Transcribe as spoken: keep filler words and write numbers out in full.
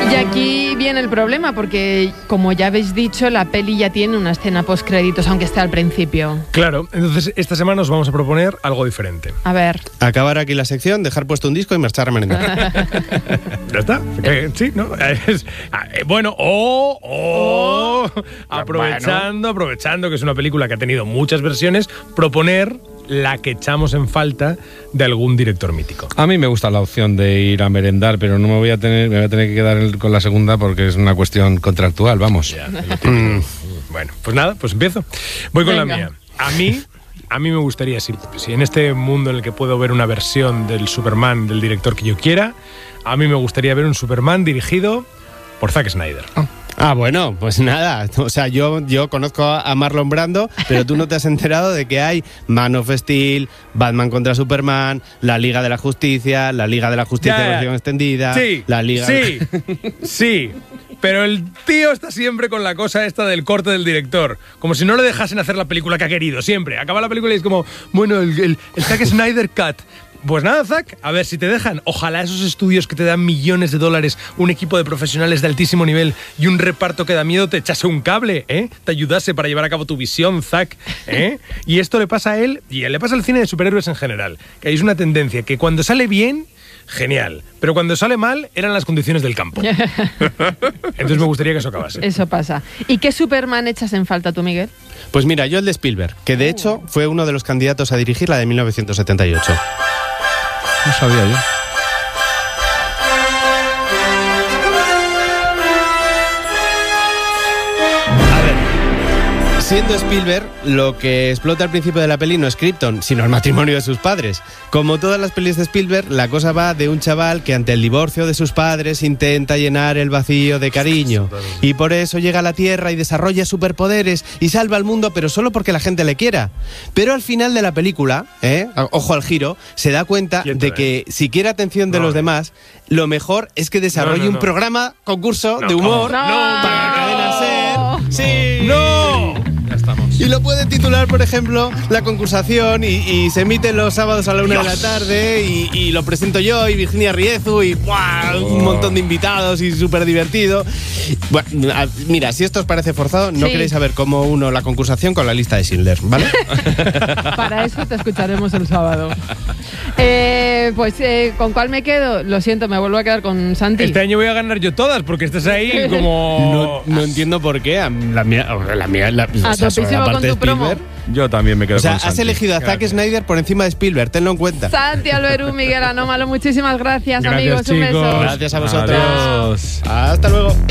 Y aquí viene el problema, porque como ya habéis dicho, la peli ya tiene una escena post-créditos, aunque esté al principio. Claro, entonces esta semana os vamos a proponer algo diferente. A ver. Acabar aquí la sección, dejar puesto un disco y marchar a merendar. ¿Ya está? Eh, sí, ¿no? Es, eh, bueno, o... Oh, oh, aprovechando, aprovechando que es una película que ha tenido muchas versiones, proponer la que echamos en falta de algún director mítico. A mí me gusta la opción de ir a merendar, pero no me voy a tener, me voy a tener que quedar con la segunda porque es una cuestión contractual, vamos. Ya, mm. Bueno, pues nada, pues empiezo. Voy con Venga. la mía. A mí, a mí me gustaría, si, si en este mundo en el que puedo ver una versión del Superman del director que yo quiera, a mí me gustaría ver un Superman dirigido por Zack Snyder. Oh. Ah, bueno, pues nada, o sea, yo, yo conozco a Marlon Brando, pero tú no te has enterado de que hay Man of Steel, Batman contra Superman, la Liga de la Justicia, la Liga de la Justicia ya, ya. versión extendida, sí, la Liga... Sí, sí, pero el tío está siempre con la cosa esta del corte del director, como si no le dejasen hacer la película que ha querido, siempre. Acaba la película y es como, bueno, el, el, el Zack Snyder Cut. Pues nada, Zack, a ver si te dejan. Ojalá esos estudios que te dan millones de dólares, un equipo de profesionales de altísimo nivel y un reparto que da miedo te echase un cable, ¿eh? Te ayudase para llevar a cabo tu visión, Zack, ¿eh? Y esto le pasa a él y le pasa al cine de superhéroes en general, que hay una tendencia que cuando sale bien, genial, pero cuando sale mal eran las condiciones del campo. Entonces me gustaría que eso acabase. Eso pasa. ¿Y qué Superman echas en falta tú, Miguel? Pues mira, yo el de Spielberg, que de hecho fue uno de los candidatos a dirigir la de mil novecientos setenta y ocho. No sabía yo. A ver, siendo Spielberg, lo que explota al principio de la peli no es Krypton, sino el matrimonio de sus padres. Como todas las pelis de Spielberg, la cosa va de un chaval que ante el divorcio de sus padres intenta llenar el vacío de cariño. Y por eso llega a la Tierra y desarrolla superpoderes y salva al mundo, pero solo porque la gente le quiera. Pero al final de la película, ¿eh? ojo al giro, se da cuenta de que si quiere atención de no, los no. demás, lo mejor es que desarrolle no, no, no. un programa, concurso no, de humor no, no, para la cadena SER. ¡Sí! ¡No! Ya estamos. Y lo puede titular, por ejemplo, La concursación, y, y se emite los sábados a la una Dios. de la tarde, y, y lo presento yo y Virginia Riezu, y ¡buah! Oh. un montón de invitados y súper divertido. Bueno, mira, si esto os parece forzado, no sí. queréis saber cómo uno la concursación con la lista de Schindler, ¿vale? Para eso te escucharemos el sábado. Eh, pues, eh, ¿con cuál me quedo? Lo siento, me vuelvo a quedar con Santi. Este año voy a ganar yo todas, porque estás ahí como... No, no entiendo por qué. La mía... La mía la, a o sea, topísimo con tu promo. Yo también me quedo o sea, con Santi. Has elegido a Zack Snyder por encima de Spielberg, tenlo en cuenta. Santi Alberú, Miguel Anómalo, muchísimas gracias, gracias amigos. chicos. Un beso. Gracias a vosotros. Adiós. Hasta luego.